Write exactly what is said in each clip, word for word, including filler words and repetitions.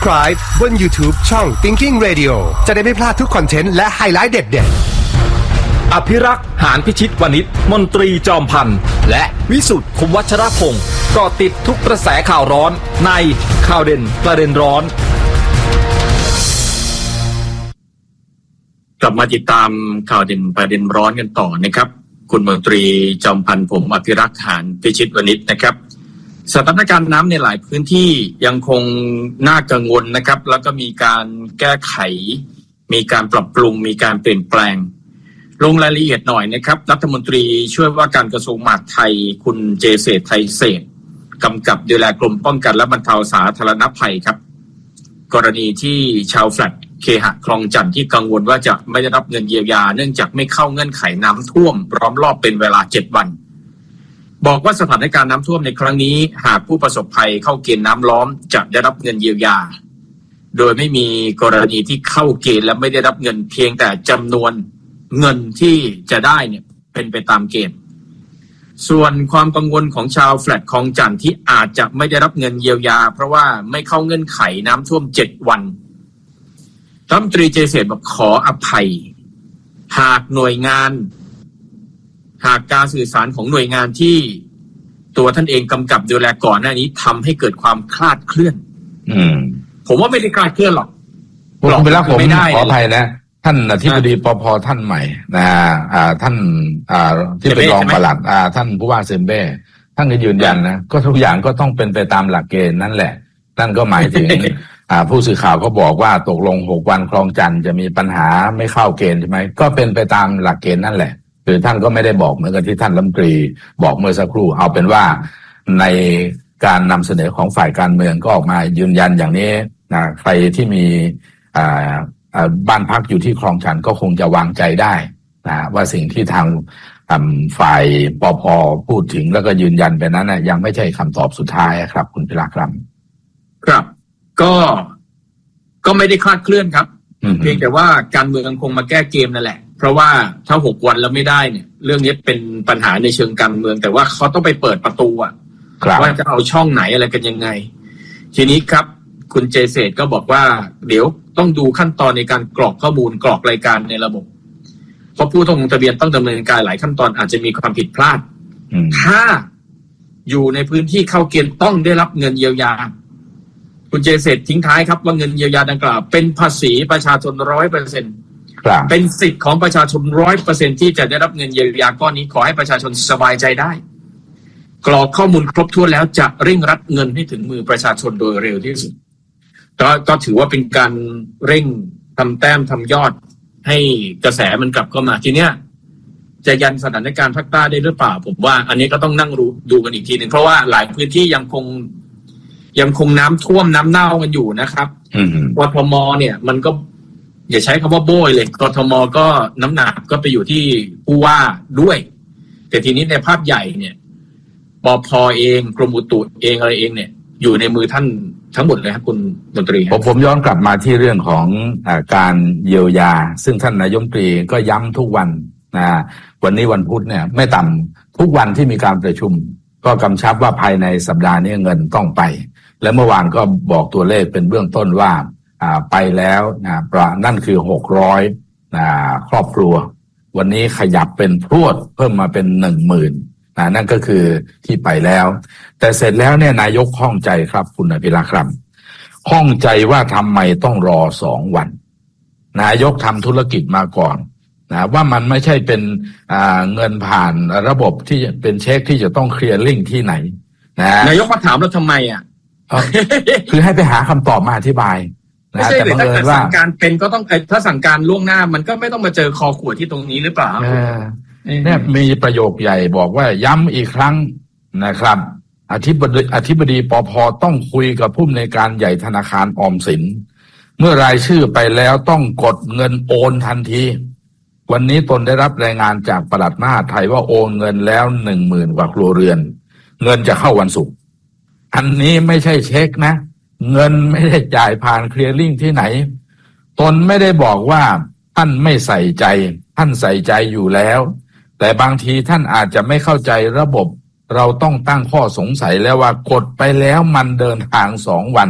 Subscribe บน YouTube ช่อง Thinking Radio จะได้ไม่พลาดทุกคอนเทนต์และไฮไลท์เด็ดๆอภิรักษ์หานพิชิตวณิชมนตรีจอมพันธ์และวิสุทธิ์คุมวัชรพงศ์เกาะติดทุกกระแสข่าวร้อนในข่าวเด่นประเด็นร้อนกลับมาติดตามข่าวเด่นประเด็นร้อนกันต่อนะครับคุณมนตรีจอมพันธ์ผมอภิรักษ์หานพิชิตวณิชนะครับสถานการณ์น้ำในหลายพื้นที่ยังคงน่ากังวลนะครับแล้วก็มีการแก้ไขมีการปรับปรุงมีการเปลี่ยนแปลงลงรายละเอียดหน่อยนะครับรัฐมนตรีช่วยว่าการกระทรวงมหาดไทยคุณเจเศรษฐ์ไทยเศรษฐ์กำกับดูแลกรมป้องกันและบรรเทาสาธารณภัยครับกรณีที่ชาวแฟลตเคหะคลองจันทร์ที่กังวลว่าจะไม่ได้รับเงินเยียวยาเนื่องจากไม่เข้าเงื่อนไขน้ำท่วมล้อมรอบเป็นเวลาเจ็ดวันบอกว่าสถานการณ์น้ำท่วมในครั้งนี้หากผู้ประสบภัยเข้าเกณฑ์น้ำล้อมจะได้รับเงินเยียวยาโดยไม่มีกรณีที่เข้าเกณฑ์และไม่ได้รับเงินเพียงแต่จำนวนเงินที่จะได้เนี่ยเป็นไปตามเกณฑ์ส่วนความกังวลของชาวแฟลตคลองจันทร์ที่อาจจะไม่ได้รับเงินเยียวยาเพราะว่าไม่เข้าเงื่อนไขน้ำท่วมเจ็ดวันรัฐมนตรีเจเศรษฐ์บอกขออภัยหากหน่วยงานหากการสื่อสารของหน่วยงานที่ตัวท่านเองกำกับดูแลก่อนหน้านี้ทำให้เกิดความคลาดเคลื่อนอืมผมว่าไม่ได้คลาดเคลื่อนหรอกผมเป็นรักผมขออภัยนะท่านอธิบดีปภ.ท่านใหม่นะอ่าท่านอ่าที่เป็นรองปลัดอ่าท่านผู้ว่าเซมเบ้ท่านก็ยืนยันนะก็ทุกอย่างก็ต้องเป็นไปตามหลักเกณฑ์นั่นแหละท่านก็หมายถึง อ่าผู้สื่อข่าวก็บอกว่าตกลงหกวันคลองจันทร์จะมีปัญหาไม่เข้าเกณฑ์ใช่ไหมก็เป็นไปตามหลักเกณฑ์นั่นแหละคือท่านก็ไม่ได้บอกเหมือนกับที่ท่านรัฐมนตรีบอกเมื่อสักครู่เอาเป็นว่าในการนำเสนอของฝ่ายการเมืองก็ออกมายืนยันอย่างนี้นะใครที่มีอ่าบ้านพักอยู่ที่คลองจันทร์ก็คงจะวางใจได้นะว่าสิ่งที่ทางฝ่ายปภ.พูดถึงแล้วก็ยืนยันไปนั้นนะยังไม่ใช่คำตอบสุดท้ายครับคุณพิรักษ์ครับครับก็ก็ไม่ได้คลาดเคลื่อนครับเพียงแต่ว่าการเมืองคงมาแก้เกมนั่นแหละเพราะว่าถ้าหกวันแล้วไม่ได้เนี่ยเรื่องนี้เป็นปัญหาในเชิงการเมืองแต่ว่าเขาต้องไปเปิดประตูอะว่าจะเอาช่องไหนอะไรกันยังไงทีนี้ครับคุณเจเศรษฐ์ก็บอกว่าเดี๋ยวต้องดูขั้นตอนในการกรอกข้อมูลกรอกรายการในระบบเพราะผู้ต้องลงทะเบียนต้องดำเนินการหลายขั้นตอนอาจจะมีความผิดพลาดถ้าอยู่ในพื้นที่เข้าเกณฑ์ต้องได้รับเงินเยียวยาคุณเจเศรษฐ์ทิ้งท้ายครับว่าเงินเยียวยาดังกล่าวเป็นภาษีประชาชนร้อยเปอร์เซ็นต์เป็นสิทธิ์ของประชาชนร้อยเปอร์เซ็นต์ที่จะได้รับเงินเยียวยาก้อนนี้ขอให้ประชาชนสบายใจได้กรอกข้อมูลครบถ้วนแล้วจะเร่งรัดเงินให้ถึงมือประชาชนโดยเร็วที่สุดก็ก็ถือว่าเป็นการเร่งทำแต้มทำยอดให้กระแสมันกลับเข้ามาทีเนี้ยจะยันสถานการณ์ภาคใต้ได้หรือเปล่าผมว่าอันนี้ก็ต้องนั่งรู้ดูกันอีกทีนึงเพราะว่าหลายพื้นที่ยังคงยังคงน้ำท่วมน้ำเน่ากันอยู่นะครับกทมเนี่ยมันก็อย่าใช้คำว่าโบยเลยกทมก็น้ำหนักก็ไปอยู่ที่ผู้ว่าด้วยแต่ทีนี้ในภาพใหญ่เนี่ยปภ.เองกรมอุตุเองอะไรเองเนี่ยอยู่ในมือท่านทั้งหมดเลยครับคุณมนตรีผมผมย้อนกลับมาที่เรื่องของอ่าการเยียวยาซึ่งท่านนายกรัฐมนตรีก็ย้ำทุกวันนะวันนี้วันพุธเนี่ยไม่ต่ำทุกวันที่มีการประชุมก็กำชับว่าภายในสัปดาห์นี้เงินต้องไปและเมื่อวานก็บอกตัวเลขเป็นเบื้องต้นว่าอ่าไปแล้วนะประนั่นคือหกร้อยอ่าครอบครัววันนี้ขยับเป็นพรวดเพิ่มมาเป็นหนึ่งหมื่นนะนั่นก็คือที่ไปแล้วแต่เสร็จแล้วเนี่ยนายกข้องใจครับคุณอภิรักษ์ครับข้องใจว่าทำไมต้องรอสองวันนายกทำธุรกิจมาก่อนนะว่ามันไม่ใช่เป็นอ่าเงินผ่านระบบที่เป็นเช็คที่จะต้องเคลียร์ลิงก์ที่ไหนนะนายกมาถามเราทำไมอ่ะคือให้ไปหาคำตอบมาอธิบายนะแต่บังเอิญว่าสั่งการเป็นก็ต้องถ้าสั่งการล่วงหน้ามันก็ไม่ต้องมาเจอคอขวดที่ตรงนี้หรือเปล่าเนี่ยมีประโยคใหญ่บอกว่าย้ำอีกครั้งนะครับอธิบดีอธิบดีปภ.ต้องคุยกับผู้อำนวยการใหญ่ธนาคารออมสินเมื่อรายชื่อไปแล้วต้องกดเงินโอนทันทีวันนี้ตนได้รับรายงานจากปลัดมหาดไทยว่าโอนเงินแล้วหนึ่งหมื่นกว่าครัวเรือนเงินจะเข้าวันศุกร์อันนี้ไม่ใช่เช็คนะเงินไม่ได้จ่ายผ่านเคลียร์ลิงก์ที่ไหนตนไม่ได้บอกว่าท่านไม่ใส่ใจท่านใส่ใจอยู่แล้วแต่บางทีท่านอาจจะไม่เข้าใจระบบเราต้องตั้งข้อสงสัยแล้วว่ากดไปแล้วมันเดินทางสองวัน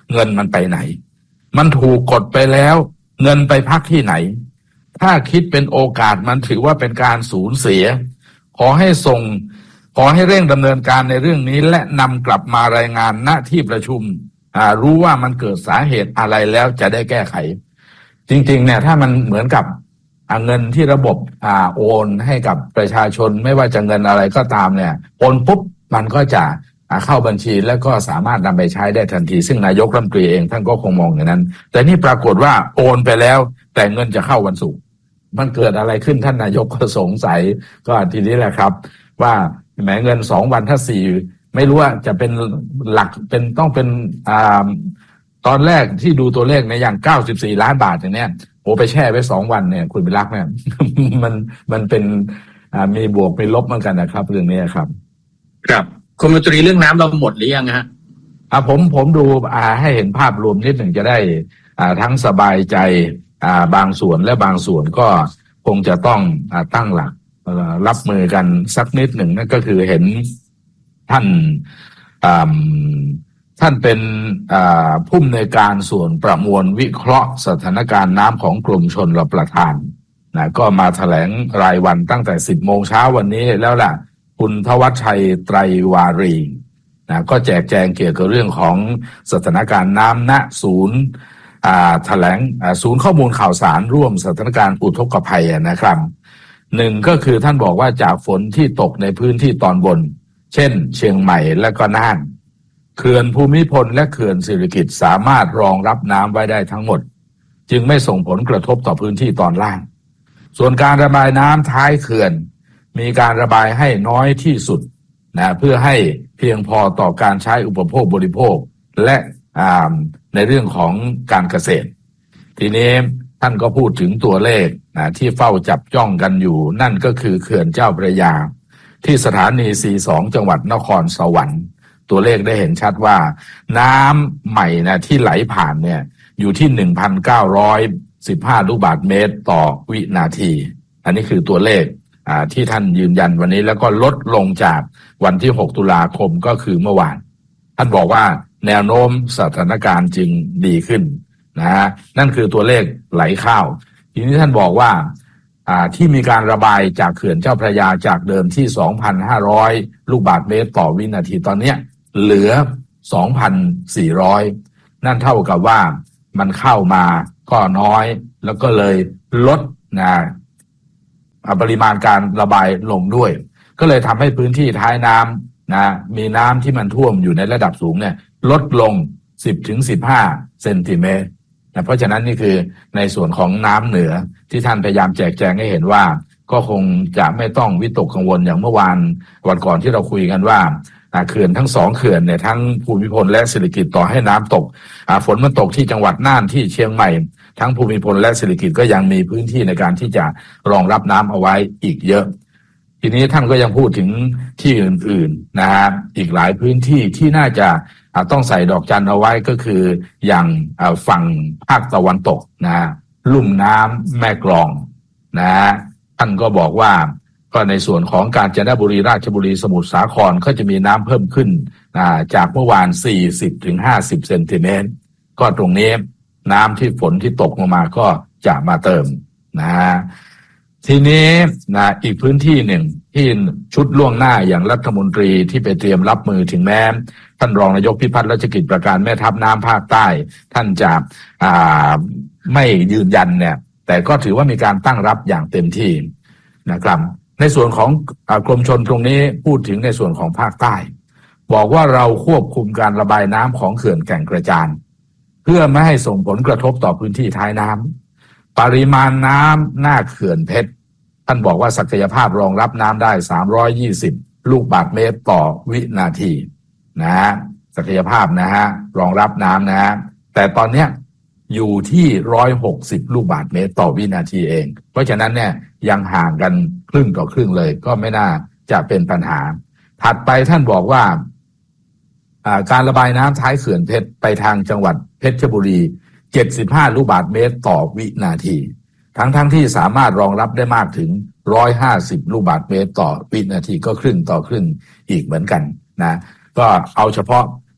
เงินมันไปไหนมันถูกกดไปแล้วเงินไปพักที่ไหนถ้าคิดเป็นโอกาสมันถือว่าเป็นการสูญเสียขอให้ส่งขอให้เร่งดำเนินการในเรื่องนี้และนำกลับมารายงานณที่ประชุมอ่ารู้ว่ามันเกิดสาเหตุอะไรแล้วจะได้แก้ไขจริงๆเนี่ยถ้ามันเหมือนกับเงินที่ระบบอ่าโอนให้กับประชาชนไม่ว่าจะเงินอะไรก็ตามเนี่ยโอนปุ๊บมันก็จะเข้าบัญชีแล้วก็สามารถนำไปใช้ได้ทันทีซึ่งนายกรัฐมนตรีเองท่านก็คงมองอย่างนั้นแต่นี่ปรากฏว่าโอนไปแล้วแต่เงินจะเข้าวันศุกร์มันเกิดอะไรขึ้นท่านนายกก็สงสัยก็ทีนี้แหละครับว่าแหมเงินสองวันถ้าสี่ไม่รู้ว่าจะเป็นหลักเป็นต้องเป็นอ่าตอนแรกที่ดูตัวเลขในอย่างเก้าสิบสี่ล้านบาทอย่างเนี้ยโอ้ไปแช่ไว้สองวันเนี่ยคุณวิรักษ์เนี่ย มันมันเป็นอ่ามีบวกมีลบเหมือนกันนะครับเรื่องนี้ครับครับคุณมนตรีเรื่องน้ำเราหมดหรือยังฮะอ่าผมผมดูอ่าให้เห็นภาพรวมนิดหนึ่งจะได้อ่าทั้งสบายใจอ่าบางส่วนและบางส่วนก็คงจะต้องอ่าตั้งหลักรับมือกันสักนิดหนึ่งนั่นก็คือเห็นท่านอ่าท่านเป็นผู้อำนวยการส่วนประมวลวิเคราะห์สถานการณ์น้ำของกรมชลประทานนะก็มาแถลงรายวันตั้งแต่สิบโมงเช้าวันนี้แล้วล่ะคุณทวัชชัยไตรวารีนะก็แจกแจงเกี่ยวกับเรื่องของสถานการณ์น้ำณศูนย์แถลงศูนย์ข้อมูลข่าวสารร่วมสถานการณ์อุทกภัยนะครับหนึ่งก็คือท่านบอกว่าจากฝนที่ตกในพื้นที่ตอนบนเช่นเชียงใหม่และก็น่านเขื่อนภูมิพลและเขื่อนสิริกิติ์สามารถรองรับน้ำไว้ได้ทั้งหมดจึงไม่ส่งผลกระทบต่อพื้นที่ตอนล่างส่วนการระบายน้ำท้ายเขื่อนมีการระบายให้น้อยที่สุดนะเพื่อให้เพียงพอต่อการใช้อุปโภคบริโภคและในเรื่องของการเกษตรทีนี้ท่านก็พูดถึงตัวเลขนะที่เฝ้าจับจ้องกันอยู่นั่นก็คือเขื่อนเจ้าพระยาที่สถานี ซี สอง จังหวัดนครสวรรค์ตัวเลขได้เห็นชัดว่าน้ำใหม่นะที่ไหลผ่านเนี่ยอยู่ที่ หนึ่งพันเก้าร้อยสิบห้า ลูกบาศก์เมตรต่อวินาทีอันนี้คือตัวเลขอ่าที่ท่านยืนยันวันนี้แล้วก็ลดลงจากวันที่หกตุลาคมก็คือเมื่อวานท่านบอกว่าแนวโน้มสถานการณ์จึงดีขึ้นนะฮะนั่นคือตัวเลขไหลเข้าทีนี้ท่านบอกว่าอ่าที่มีการระบายจากเขื่อนเจ้าพระยาจากเดิมที่ สองพันห้าร้อย ลูกบาศก์เมตรต่อวินาทีตอนนี้เหลือ สองพันสี่ร้อย นั่นเท่ากับว่ามันเข้ามาก็น้อยแล้วก็เลยลดนะปริมาณการระบายลงด้วยก็เลยทำให้พื้นที่ท้ายน้ำนะมีน้ำที่มันท่วมอยู่ในระดับสูงเนี่ยลดลง สิบถึงสิบห้า เซนติเมตรนะเพราะฉะนั้นนี่คือในส่วนของน้ำเหนือที่ท่านพยายามแจกแจงให้เห็นว่าก็คงจะไม่ต้องวิตกกังวลอย่างเมื่อวานวันก่อนที่เราคุยกันว่าเขื่อนทั้งสองเขื่อนเนี่ยทั้งภูมิพลและสิริกิติ์ต่อให้น้ำตกฝนมันตกที่จังหวัดน่านที่เชียงใหม่ทั้งภูมิพลและสิริกิติ์ก็ยังมีพื้นที่ในการที่จะรองรับน้ำเอาไว้อีกเยอะทีนี้ท่านก็ยังพูดถึงที่อื่นๆนะฮะอีกหลายพื้นที่ที่น่าจะต้องใส่ดอกจันเอาไว้ก็คืออย่างฝั่งภาคตะวันตกนะฮะลุ่มน้ำแม่กลองนะฮะท่านก็บอกว่าก็ในส่วนของกาญจนบุรีราชบุรีสมุทรสาครก็จะมีน้ำเพิ่มขึ้นจากเมื่อวาน สี่สิบถึงห้าสิบ เซนติเมตรก็ตรงนี้น้ำที่ฝนที่ตกลงมาก็จะมาเติมนะฮะทีนี้นะอีกพื้นที่หนึ่งที่ชุดล่วงหน้าอย่างรัฐมนตรีที่ไปเตรียมรับมือถึงแม้ท่านรองนายกพิพัฒน์รัชกิจประการแม่ทัพน้ำภาคใต้ท่านจะอ่าไม่ยืนยันเนี่ยแต่ก็ถือว่ามีการตั้งรับอย่างเต็มที่นะครับในส่วนของกรมชลตรงนี้พูดถึงในส่วนของภาคใต้บอกว่าเราควบคุมการระบายน้ำของเขื่อนแก่งกระจานเพื่อไม่ให้ส่งผลกระทบต่อพื้นที่ท้ายน้ำปริมาณน้ำหน้าเขื่อนเพชรท่านบอกว่าศักยภาพรองรับน้ำได้สามร้อยยี่สิบลูกบาศก์เมตรต่อวินาทีนะฮะศักยภาพนะฮะรองรับน้ำนะฮะแต่ตอนเนี้ยอยู่ที่หนึ่งร้อยหกสิบลูกบาศก์เมตรต่อวินาทีเองเพราะฉะนั้นเนี่ยยังห่างกันครึ่งต่อครึ่งเลยก็ไม่น่าจะเป็นปัญหาถัดไปท่านบอกว่าการระบายน้ำท้ายเขื่อนเพชรไปทางจังหวัดเพชรบุรีเจ็ดสิบห้าลูกบาศก์เมตรต่อวินาทีทั้งทั้งที่สามารถรองรับได้มากถึงหนึ่งร้อยห้าสิบลูกบาศก์เมตรต่อวินาทีก็ครึ่งต่อครึ่งอีกเหมือนกันนะก็เอาเฉพาะ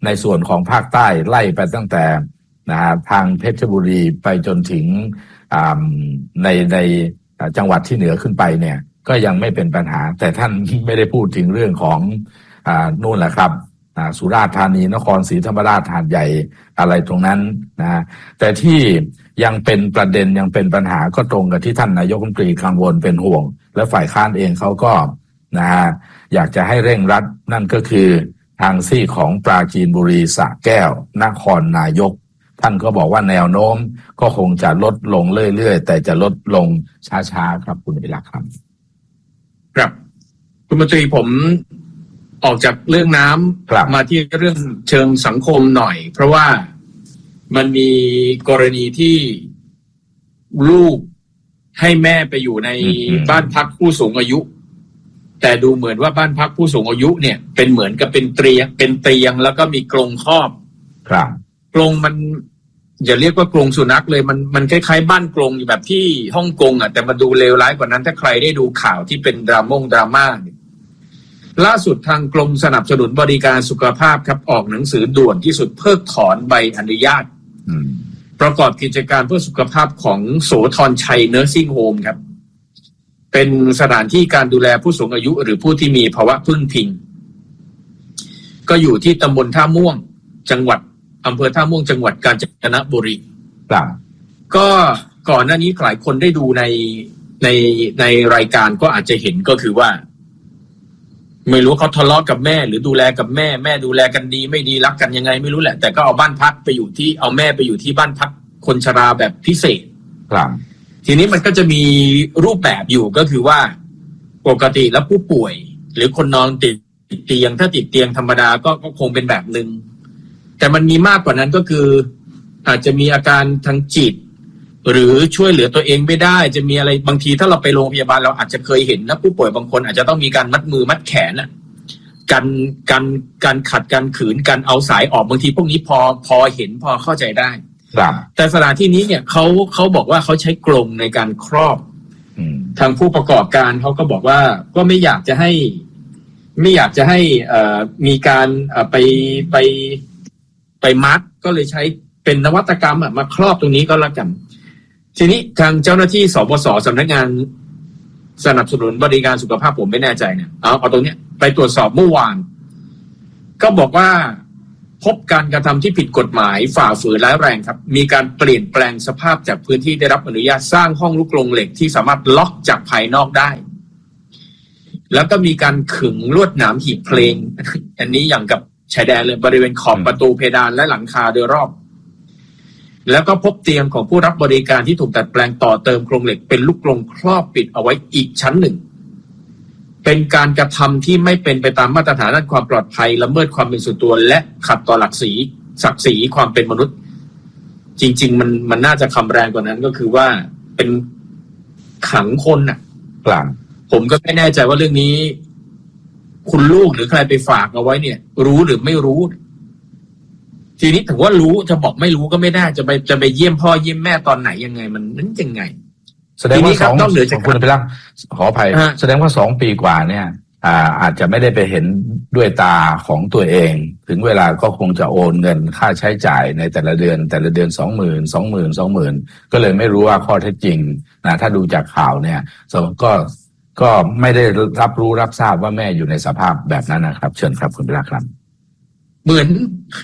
ในส่วนของภาคใต้ไล่ไปตั้งแต่นะฮะทางเพชรบุรีไปจนถึงในในจังหวัดที่เหนือขึ้นไปเนี่ยก็ยังไม่เป็นปัญหาแต่ท่านไม่ได้พูดถึงเรื่องของอ่านู่นแหละครับสุราษฎร์ธานีนครศรีธรรมราชหาดใหญ่อะไรตรงนั้นนะแต่ที่ยังเป็นประเด็นยังเป็นปัญหาก็ตรงกับที่ท่านนายกรัฐมนตรีกังวลเป็นห่วงและฝ่ายค้านเองเขาก็นะฮะอยากจะให้เร่งรัดนั่นก็คือทางซี่ของปราจีนบุรีสระแก้วนครนายกท่านก็บอกว่าแนวโน้มก็คงจะลดลงเรื่อยๆแต่จะลดลงช้าๆครับคุณวิรักษ์ครับครับคุณมนตรีผมออกจากเรื่องน้ำมาที่เรื่องเชิงสังคมหน่อยเพราะว่ามันมีกรณีที่ลูกให้แม่ไปอยู่ในบ้านพักผู้สูงอายุแต่ดูเหมือนว่าบ้านพักผู้สูงอายุเนี่ยเป็นเหมือนกับเป็นเตียงเป็นเตียงแล้วก็มีกรงครอบครับกรงมันอย่าเรียกว่ากรงสุนัขเลยมันมันคล้ายๆบ้านกรงแบบที่ฮ่องกงอ่ะแต่มาดูเลวร้ายกว่านั้นถ้าใครได้ดูข่าวที่เป็นดราม่งดราม่าล่าสุดทางกรมสนับสนุนบริการสุขภาพครับออกหนังสือด่วนที่สุดเพิกถอนใบอนุญาตประกอบกิจการเพื่อสุขภาพของโสธรชัยเนอร์ซิ่งโฮมครับเป็นสถานที่การดูแลผู้สูงอายุหรือผู้ที่มีภาวะพึ่งพิงก็อยู่ที่ตำบลท่าม่วงจังหวัดอำเภอท่าม่วงจังหวัดกาญจนบุรีครับก็ก่อนหน้านี้หลายคนได้ดูในในในรายการก็อาจจะเห็นก็คือว่าไม่รู้เขาทะเลาะกับแม่หรือดูแลกับแม่แม่ดูแลกันดีไม่ดีรักกันยังไงไม่รู้แหละแต่ก็เอาบ้านพักไปอยู่ที่เอาแม่ไปอยู่ที่บ้านพักคนชราแบบพิเศษครับทีนี้มันก็จะมีรูปแบบอยู่ก็คือว่าปกติแล้วผู้ป่วยหรือคนนอนติดเตียงถ้าติดเตียงธรรมดาก็ก็คงเป็นแบบนึงแต่มันมีมากกว่านั้นก็คืออาจจะมีอาการทางจิตหรือช่วยเหลือตัวเองไม่ได้จะมีอะไรบางทีถ้าเราไปโรงพยาบาลเราอาจจะเคยเห็นนะผู้ป่วยบางคนอาจจะต้องมีการมัดมือมัดแขนนะการการการขัดการขืนการเอาสายออกบางทีพวกนี้พอพอเห็นพอเข้าใจได้แต่สถานที่นี้เนี่ยเขาเขาบอกว่าเขาใช้กรงในการครอบทางผู้ประกอบการเขาก็บอกว่าก็ไม่อยากจะให้ไม่อยากจะให้เอ่อมีการเอ่อไปไปไปมัดก็เลยใช้เป็นนวัตกรรมอ่ะมาครอบตรงนี้ก็แล้วกันทีนี้ทางเจ้าหน้าที่สบสสำนักงานสนับสนุนบริการสุขภาพผมไม่แน่ใจเนี่ยเอาเอาตรงเนี้ยไปตรวจสอบเมื่อวานก็บอกว่าพบการกระทำที่ผิดกฎหมายฝ่าฝืนร้ายแรงครับมีการเปลี่ยนแปลงสภาพจากพื้นที่ได้รับอนุญาตสร้างห้องลูกกรงเหล็กที่สามารถล็อกจากภายนอกได้แล้วก็มีการขึงลวดหนามหีบเพลงอันนี้อย่างกับชายแดนเลยบริเวณขอบประตูเพดานและหลังคาโดยรอบแล้วก็พบเตียงของผู้รับบริการที่ถูกดัดแปลงต่อเติมโครงเหล็กเป็นลูกกรงครอบปิดเอาไว้อีกชั้นหนึ่งเป็นการกระทำที่ไม่เป็นไปตามมาตรฐานด้านความปลอดภัยละเมิดความเป็นส่วนตัวและขัดต่อหลักศีลศักดิ์ศรีความเป็นมนุษย์จริงๆมันมันน่าจะคำแรงกว่านั้นก็คือว่าเป็นขังคนน่ะกลางผมก็ไม่แน่ใจว่าเรื่องนี้คุณลูกหรือใครไปฝากเอาไว้เนี่ยรู้หรือไม่รู้ทีนี้ถือว่ารู้จะบอกไม่รู้ก็ไม่ได้จะไปจะไปเยี่ยมพ่อเยี่ยมแม่ตอนไหนยังไงมันนั้นยังไงแสดงว่าสองต้องเหลือจากคุณพิรักษ์ขออภัยแสดงว่าสองปีกว่าเนี่ยอ่าอาจจะไม่ได้ไปเห็นด้วยตาของตัวเองถึงเวลาก็คงจะโอนเงินค่าใช้จ่ายในแต่ละเดือนแต่ละเดือนสองหมื่นสองหมื่นสองหมื่นก็เลยไม่รู้ว่าข้อเท็จจริงนะถ้าดูจากข่าวเนี่ยก็ก็ไม่ได้รับรู้รับทราบว่าแม่อยู่ในสภาพแบบนั้นนะครับเชิญครับคุณพิรักษ์ครับเหมือน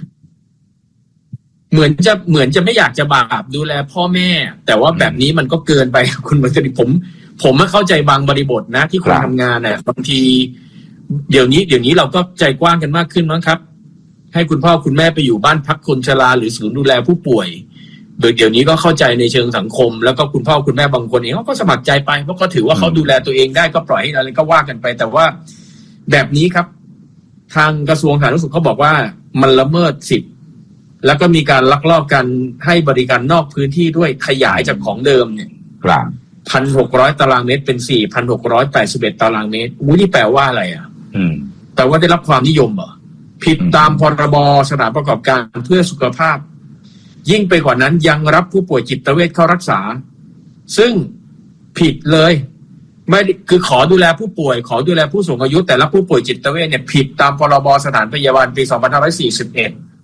เหมือนจะเหมือนจะไม่อยากจะบาปดูแลพ่อแม่แต่ว่าแบบนี้มันก็เกินไปคุณมันจะผมผมไม่เข้าใจบางบริบทนะที่คนทำงานเนี่ยบางทีเดี๋ยวนี้เดี๋ยวนี้เราก็ใจกว้างกันมากขึ้นมั้งครับให้คุณพ่อคุณแม่ไปอยู่บ้านพักคนชราหรือศูนย์ดูแลผู้ป่วยโดยเดี๋ยวนี้ก็เข้าใจในเชิงสังคมแล้วก็คุณพ่อคุณแม่บางคนเองเขาก็สมัครใจไปเพราะก็ถือว่าเขาดูแลตัวเองได้ก็ปล่อยให้อะไรก็ว่ากันไปแต่ว่าแบบนี้ครับทางกระทรวงสาธารณสุขเขาบอกว่ามันละเมิดสิทธิ์แล้วก็มีการลักลอบการให้บริการนอกพื้นที่ด้วยขยายจากของเดิมเนี่ยครับพันหกร้อยตารางเมตรเป็นสี่พันหกร้อยแปดสิบเอ็ดตารางเมตรอุ้ยนี่แปลว่าอะไรอ่ะอืมแต่ว่าได้รับความนิยมเหรอผิดตามพรบสถานประกอบการเพื่อสุขภาพยิ่งไปกว่านั้นยังรับผู้ป่วยจิตเวชเข้ารักษาซึ่งผิดเลยไม่คือขอดูแลผู้ป่วยขอดูแลผู้สูงอายุแต่ละผู้ป่วยจิตเวชเนี่ยผิดตามพรบสถานพยาบาลปีสองพันห้าร้อยสี่สิบเอ็ด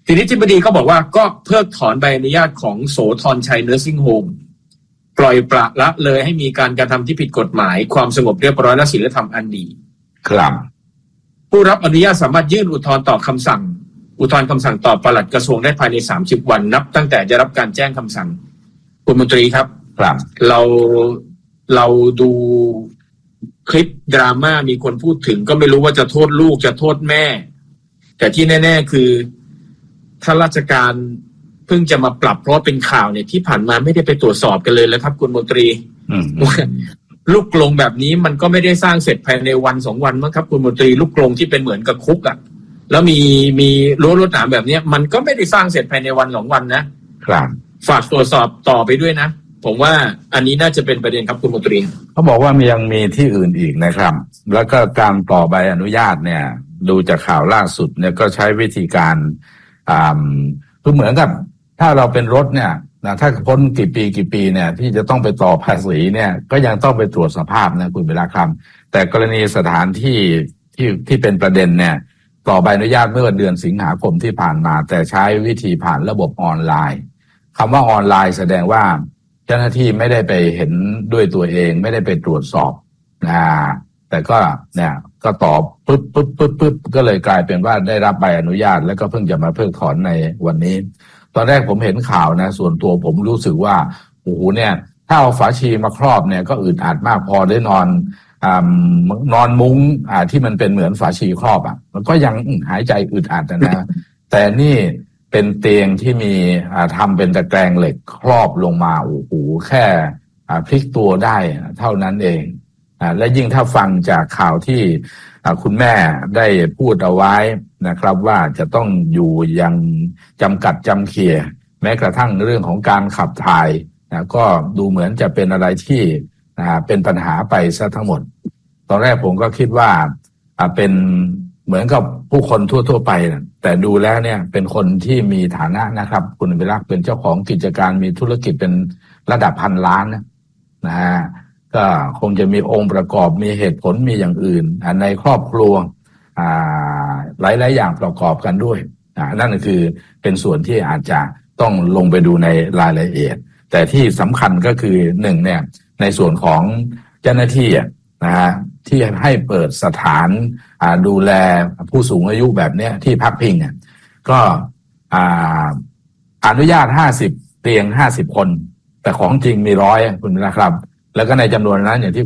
ทีนี้ทิบดีก็บอกว่าก็เพิกถอนใบอนุญาตของโสธรชัยเนอร์ซิ่งโฮมปล่อยปละละเลยให้มีการกระทำที่ผิดกฎหมายความสงบเรียบร้อยและศีลธรรมอันดีครับผู้รับอนุญาตสามารถยื่นอุทธรณ์ต่อคำสั่งอุทธรณ์คำสั่งต่อปลัดกระทรวงได้ภายในสามสิบวันนับตั้งแต่ได้รับการแจ้งคำสั่งคุณมนตรีครับครับเราเราดูคลิปดราม่ามีคนพูดถึงก็ไม่รู้ว่าจะโทษลูกจะโทษแม่แต่ที่แน่ๆคือถ้าราชการเพิ่งจะมาปรับเพราะเป็นข่าวเนี่ยที่ผ่านมาไม่ได้ไปตรวจสอบกันเลยแล้วครับคุณมนตรีลูกกลงแบบนี้มันก็ไม่ได้สร้างเสร็จภายในวันสองวันมั้งครับคุณมนตรีลูกกลงที่เป็นเหมือนกับคุกอ่ะแล้วมีมีรั้วรวดหนามแบบนี้มันก็ไม่ได้สร้างเสร็จภายในวันสองวันนะครับฝากตรวจสอบต่อไปด้วยนะผมว่าอันนี้น่าจะเป็นประเด็นครับคุณมนตรีเขาบอกว่ามียังมีที่อื่นอีกนะครับแล้วก็การต่อใบอนุญาตเนี่ยดูจากข่าวล่าสุดเนี่ยก็ใช้วิธีการอ่าคือเหมือนกับถ้าเราเป็นรถเนี่ยนะถ้าพ้นกี่ปีกี่ปีเนี่ยที่จะต้องไปต่อภาษีเนี่ยก็ยังต้องไปตรวจสภาพนะคุณเวลาคำแต่กรณีสถานที่ที่ที่เป็นประเด็นเนี่ยต่อใบอนุญาตเมื่อเดือนสิงหาคมที่ผ่านมาแต่ใช้วิธีผ่านระบบออนไลน์คำว่าออนไลน์แสดงว่าเจ้าหน้าที่ไม่ได้ไปเห็นด้วยตัวเองไม่ได้ไปตรวจสอบนะแต่ก็เนี่ยก็ตอบปึ๊บปึ๊บปึ๊บปึ๊บก็เลยกลายเป็นว่าได้รับใบอนุญาตแล้วก็เพิ่งจะมาเพิกถอนในวันนี้ตอนแรกผมเห็นข่าวนะส่วนตัวผมรู้สึกว่าโอ้โหเนี่ยถ้าเอาฝาชีมาครอบเนี่ยก็อึดอัดมากพอได้นอนอ่านอนมุ้งอ่าที่มันเป็นเหมือนฝาชีครอบอ่ะมันก็ยังหายใจอึดอัดนะ แต่นี่เป็นเตียงที่มีอ่าทำเป็นตะแกรงเหล็กครอบลงมาโอ้โหแค่อ่าพลิกตัวได้เท่านั้นเองอ่าและยิ่งถ้าฟังจากข่าวที่อ่าคุณแม่ได้พูดเอาไว้นะครับว่าจะต้องอยู่ยังจำกัดจำเขี่ยแม้กระทั่งเรื่องของการขับถ่ายนะก็ดูเหมือนจะเป็นอะไรที่อ่าเป็นปัญหาไปซะทั้งหมดตอนแรกผมก็คิดว่าอ่าเป็นเหมือนกับผู้คนทั่วๆไปนะแต่ดูแล้วเนี่ยเป็นคนที่มีฐานะนะครับคุณวิรักษ์เป็นเจ้าของกิจการมีธุรกิจเป็นระดับพันล้านนะนะฮะก็คงจะมีองค์ประกอบมีเหตุผลมีอย่างอื่นในครอบครัวอ่าหลายๆอย่างประกอบกันด้วยอ่านั่นก็คือเป็นส่วนที่อาจจะต้องลงไปดูในรายละเอียดแต่ที่สำคัญก็คือหนึ่งเนี่ยในส่วนของเจ้าหน้าที่นะฮะที่ให้เปิดสถานอ่าดูแลผู้สูงอายุแบบเนี้ยที่พักพิงเนี่ยก็อ่าอนุญาตห้าสิบเตียงห้าสิบคนแต่ของจริงมีร้อยคุณนะครับแล้วก็ในจำนวนนั้นอย่างที่